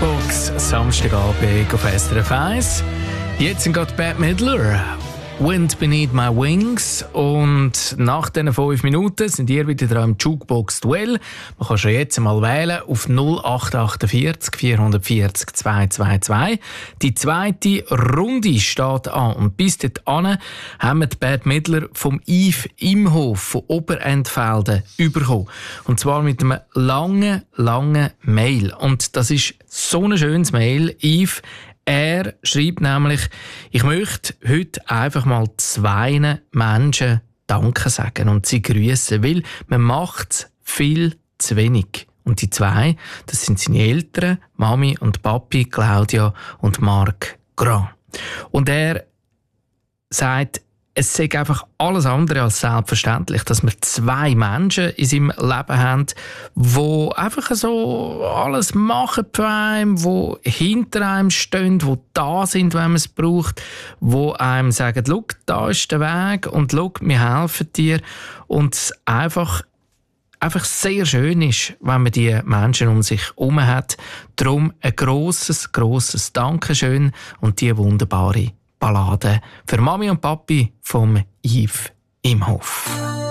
Jukebox, Samstagabend auf SRF 1. Jetzt sind gerade Bette Midler, Wind Beneath My Wings. Und nach diesen 5 Minuten sind ihr wieder dran im Jukebox-Duell. Man kann schon jetzt mal wählen auf 0848 440 222. Die zweite Runde steht an. Und bis dahin haben wir die Bette Midler vom Yves Imhof von Oberentfelden bekommen. Und zwar mit einem langen Mail. Und das ist so ein schönes Mail, Yves. Er schreibt nämlich, ich möchte heute einfach mal 2 Menschen Danke sagen und sie grüßen, weil man macht es viel zu wenig. Und die 2, das sind seine Eltern, Mami und Papi, Claudia und Marc Grand. Und er sagt, es sei einfach alles andere als selbstverständlich, dass wir 2 Menschen in seinem Leben haben, die einfach so alles machen für einen, die hinter einem stehen, die da sind, wenn man es braucht, die einem sagen, schau, da ist der Weg und schau, wir helfen dir. Und es einfach sehr schön ist, wenn man die Menschen um sich herum hat. Darum ein grosses Dankeschön und die wunderbare Ballade für Mami und Papi vom Yves Imhof.